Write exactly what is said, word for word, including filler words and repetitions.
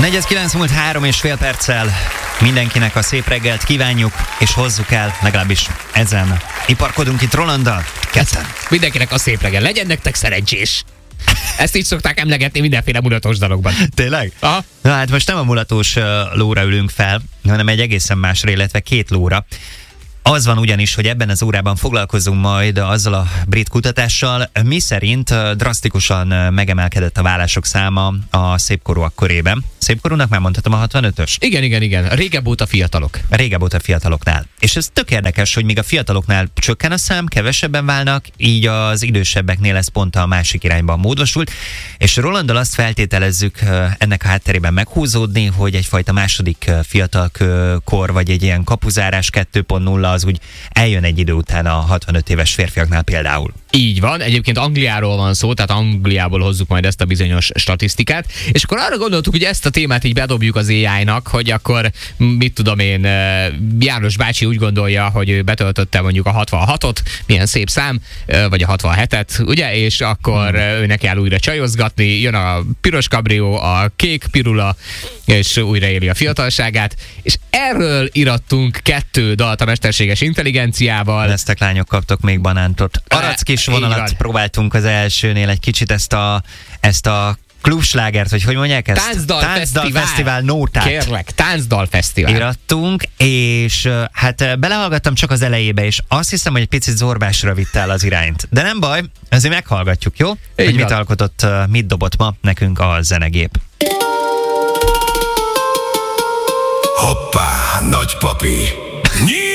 negyven kilenc múlt három és fél perccel mindenkinek a szép reggelt kívánjuk, és hozzuk el, legalábbis ezen iparkodunk itt Rolanddal, ketten. Mindenkinek a szép reggel. Legyen nektek szerencsés! Ezt így szokták emlegetni mindenféle mulatos dalokban. Tényleg? Aha. Na hát most nem a mulatós uh, lóra ülünk fel, hanem egy egészen másra, illetve két lóra. Az van ugyanis, hogy ebben az órában foglalkozunk majd azzal a brit kutatással, mi szerint drasztikusan megemelkedett a vállások száma a szépkorúak körében. Szépkorúnak már mondhatom a hatvanötös? Igen, igen, igen. Régebb óta fiatalok. Régebb óta fiataloknál. És ez tök érdekes, hogy míg a fiataloknál csökken a szám, kevesebben válnak, így az idősebbeknél ez pont a másik irányban módosult. És Rolanddal azt feltételezzük ennek a hátterében meghúzódni, hogy egyfajta második fiatalkor, vagy egy ilyen kapuzárás kettő pont nulla az úgy eljön egy idő után a hatvanöt éves férfiaknál például. Így van, egyébként Angliáról van szó, tehát Angliából hozzuk majd ezt a bizonyos statisztikát, és akkor arra gondoltuk, hogy ezt a témát így bedobjuk az á í-nak, hogy akkor, mit tudom én, János bácsi úgy gondolja, hogy ő betöltötte mondjuk a hatvanhatot, milyen szép szám, vagy a hatvanhetet, ugye, és akkor hmm. őnek kell újra csajozgatni, jön a piros kabrió, a kék pirula, és újra éli a fiatalságát, és erről irattunk kettő dalt a mesterséges intelligenciával. Lesztek lányok, kaptok még banántot. Arackis vonalat próbáltunk az elsőnél, egy kicsit ezt a, ezt a klubslágert, vagy hogy mondják ezt? Táncdal, Táncdal fesztivál. fesztivál nótát. Kérlek, táncdal fesztivál. Irattunk, és hát belehallgattam csak az elejébe, és azt hiszem, hogy egy picit zorbásra vitt el az irányt. De nem baj, azért meghallgatjuk, jó? Így hogy mit van. alkotott, mit dobott ma nekünk a zenegép. Hoppá, nagypapi!